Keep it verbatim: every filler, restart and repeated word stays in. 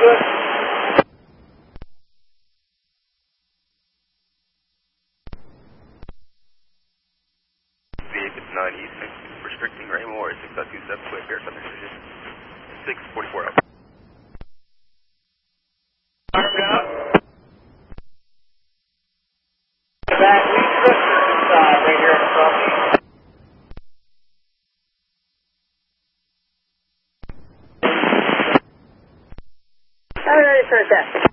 nine East, restricting Raymore, six point two seven, quick, air some decision, six forty-four up. Back, we drifter inside, right here in front of me. All right, ready for attack.